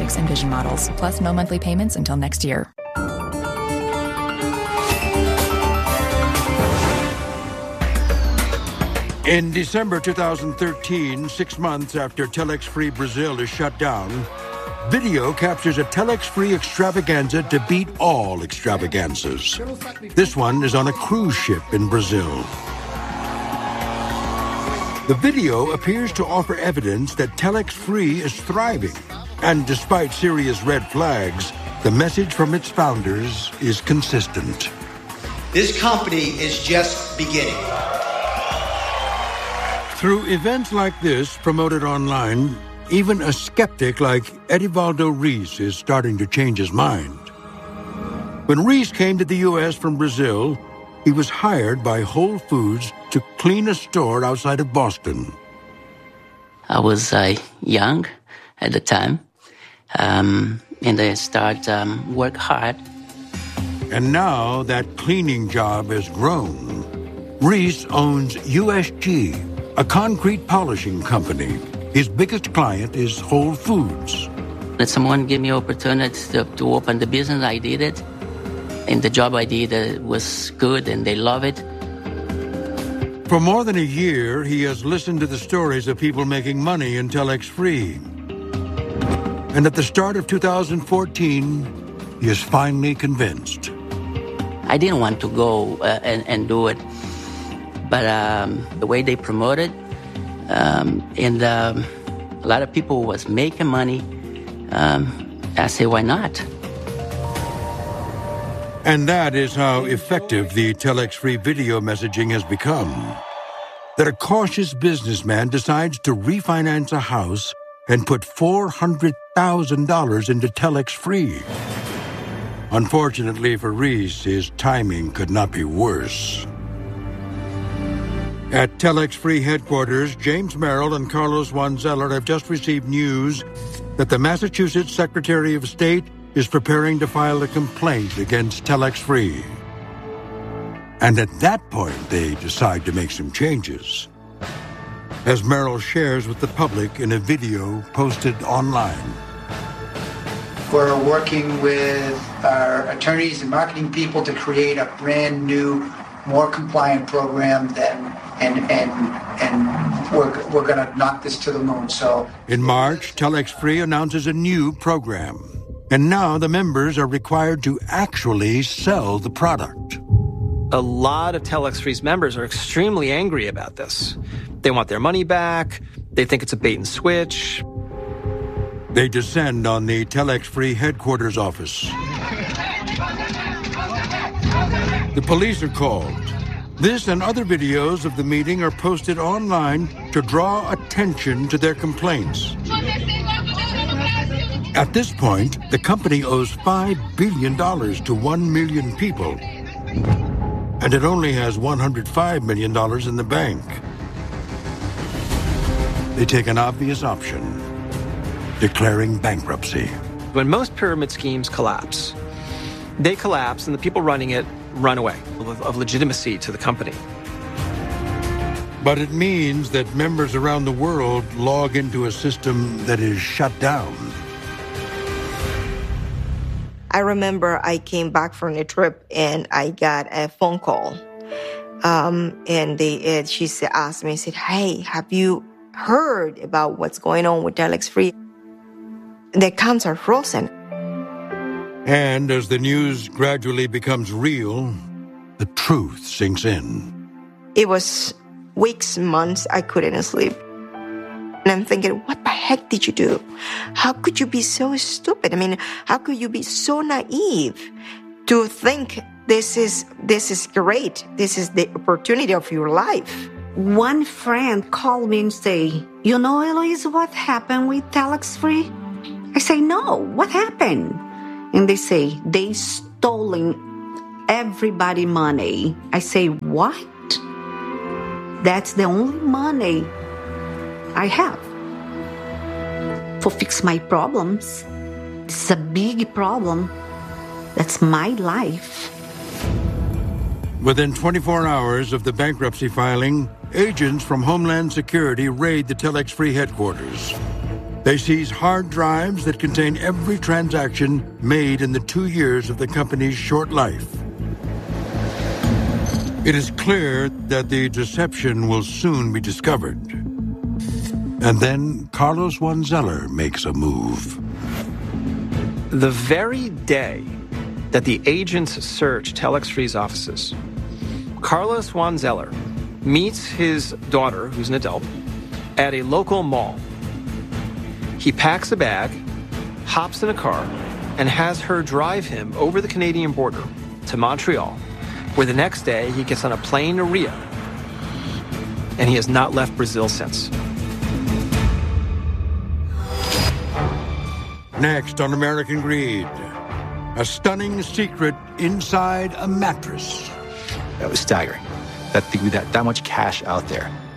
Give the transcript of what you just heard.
Max and Vision models, plus no monthly payments until next year. In December 2013, 6 months after Telex Free Brazil is shut down, video captures a Telex Free extravaganza to beat all extravaganzas. This one is on a cruise ship in Brazil. The video appears to offer evidence that Telex Free is thriving, and despite serious red flags, the message from its founders is consistent. This company is just beginning. Through events like this promoted online, even a skeptic like Edivaldo Reis is starting to change his mind. When Reis came to the U.S. from Brazil, he was hired by Whole Foods to clean a store outside of Boston. I was young at the time, and I started work hard. And now that cleaning job has grown. Reis owns USG, a concrete polishing company. His biggest client is Whole Foods. That someone gave me opportunity to open the business, I did it. And the job I did was good, and they love it. For more than a year, he has listened to the stories of people making money in Telex Free. And at the start of 2014, he is finally convinced. I didn't want to go and do it. But the way they promoted, and a lot of people was making money, I say, why not? And that is how effective the Telex Free video messaging has become. That a cautious businessman decides to refinance a house and put $400,000 into Telex Free. Unfortunately for Reis, his timing could not be worse. At Telex Free headquarters, James Merrill and Carlos Juan Zeller have just received news that the Massachusetts Secretary of State is preparing to file a complaint against Telex Free. And at that point, they decide to make some changes. As Merrill shares with the public in a video posted online. We're working with our attorneys and marketing people to create a brand new, more compliant program and we're going to knock this to the moon. So in March, Telex Free announces a new program. And now the members are required to actually sell the product. A lot of Telex Free's members are extremely angry about this. They want their money back. They think it's a bait and switch. They descend on the Telex Free headquarters office. The police are called. This and other videos of the meeting are posted online to draw attention to their complaints. At this point, the company owes $5 billion to 1 million people. And it only has $105 million in the bank. They take an obvious option, declaring bankruptcy. When most pyramid schemes collapse, they collapse and the people running it run away of legitimacy to the company. But it means that members around the world log into a system that is shut down. I remember I came back from a trip and I got a phone call. She asked me, said, hey, have you heard about what's going on with Telex Free? The accounts are frozen. And as the news gradually becomes real, the truth sinks in. It was weeks, months, I couldn't sleep. And I'm thinking, what the heck did you do? How could you be so stupid? I mean, how could you be so naive to think this is great? This is the opportunity of your life. One friend called me and say, you know, Eloise, what happened with Telex Free? I say, no, what happened? And they say, they stolen everybody money. I say, what? That's the only money I have to fix my problems. It's a big problem. That's my life. Within 24 hours of the bankruptcy filing, agents from Homeland Security raid the Telex Free headquarters. They seize hard drives that contain every transaction made in the 2 years of the company's short life. It is clear that the deception will soon be discovered. And then Carlos Juan Zeller makes a move. The very day that the agents search Telex Free's offices, Carlos Juan Zeller meets his daughter, who's an adult, at a local mall. He packs a bag, hops in a car, and has her drive him over the Canadian border to Montreal, where the next day he gets on a plane to Rio, and he has not left Brazil since. Next on American Greed, a stunning secret inside a mattress. That was staggering. That much cash out there.